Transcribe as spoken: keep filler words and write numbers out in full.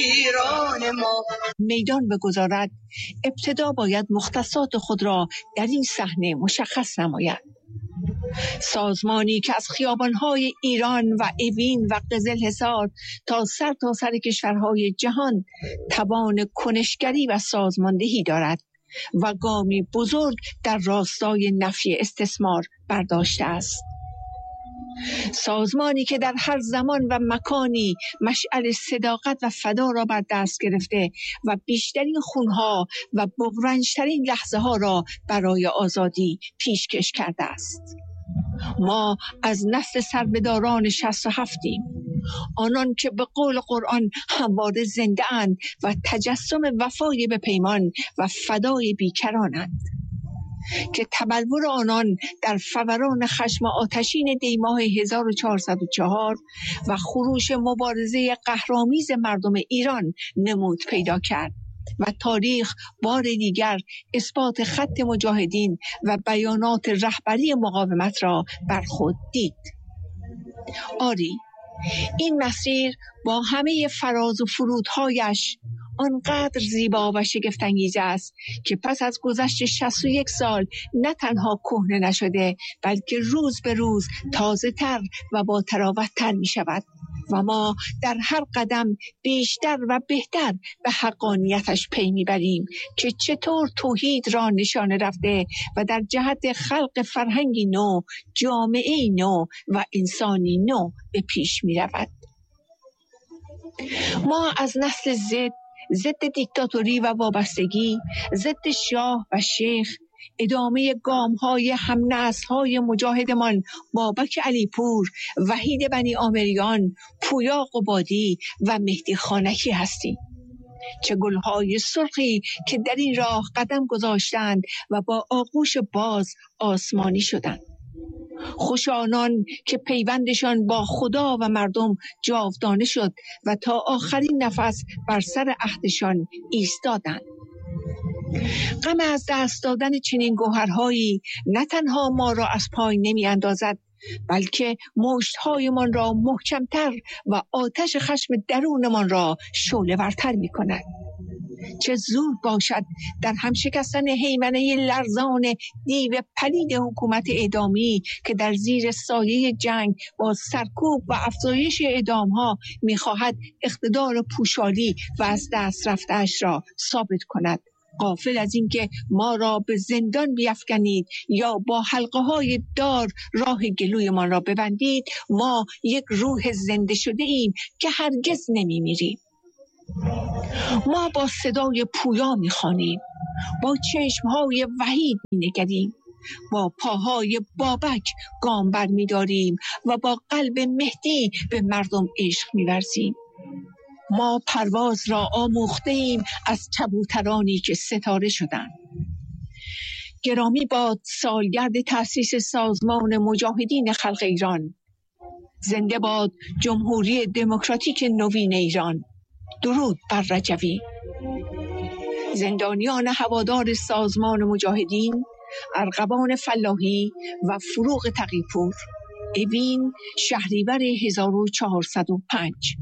ایران ما میدان بگذارد، ابتدا باید مختصات خود را در این صحنه مشخص نماید. سازمانی که از خیابان‌های ایران و اوین و قزلحصار تا سر تا سر کشورهای جهان توان کنشگری و سازماندهی دارد و گامی بزرگ در راستای نفی استثمار برداشته است. سازمانی که در هر زمان و مکانی مشعل صداقت و فدا را بر دست گرفته و بیشترین خونها و بغرنجترین لحظه ها را برای آزادی پیشکش کرده است. ما از نسل سربداران شصت و هفتیم، آنان که به قول قرآن همواره زنده اند و تجسم وفای به پیمان و فدای بیکرانند، که تبلور آنان در فوران خشم آتشین دیماه هزار و چهارصد و چهار و خروش مبارزه قهرآمیز مردم ایران نمود پیدا کرد و تاریخ بار دیگر اثبات خط مجاهدین و بیانات رهبری مقاومت را بر خود دید. آری، این مسیر با همه فراز و فرودهایش آنقدر زیبا و شگفت‌انگیز است که پس از گذشت شصت و یک سال نه تنها کهنه نشده، بلکه روز به روز تازه تر و با تراوت تر می شود و ما در هر قدم بیشتر و بهتر به حقانیتش پی میبریم که چطور توحید را نشانه رفته و در جهت خلق فرهنگی نو، جامعه نو و انسانی نو به پیش می رود. ما از نسل زد ضد دیکتاتوری و وابستگی، ضد شاه و شیخ، ادامه گام‌های هم‌نسل‌های مجاهدمان بابک علیپور، وحید بنی آمریان، پویا قبادی و مهدی خانکی هستیم. چه گل‌های سرخی که در این راه قدم گذاشتند و با آغوش باز آسمانی شدند. خوش آنان که پیوندشان با خدا و مردم جاودانه شد و تا آخرین نفس بر سر عهدشان ایستادند. غم از دست دادن چنین گوهرهایی نه تنها ما را از پای نمی اندازد، بلکه مشت‌هایمان را محکمتر و آتش خشم درونمان را شعله ورتر می کند. چه زود باشد در هم شکستن هیمنه لرزان دیو پلید حکومت اعدامی که در زیر سایه جنگ با سرکوب و افزایش اعدامها می‌خواهد اقتدار پوشالی و از دست رفته‌اش را ثابت کند، غافل از اینکه ما را به زندان بیفکنید یا با حلقه‌های دار راه گلویمان را ببندید. ما یک روح زنده شده ایم که هرگز نمی‌میریم. ما با صدای پویا می‌خوانیم، با چشم‌های وحید می‌نگریم، با پاهای بابک گام بر می‌داریم و با قلب مهدی به مردم عشق می‌ورزیم. ما پرواز را آموخته ایم از کبوترانی که ستاره شدند. گرامی باد سالگرد تأسیس سازمان مجاهدین خلق ایران. زنده باد جمهوری دموکراتیک نوین ایران. درود بر رجوی. زندانیان هوادار سازمان مجاهدین، ارغوان فلاحی و فروغ تقی‌پور، اوین، شهریور هزار و چهارصد و پنج.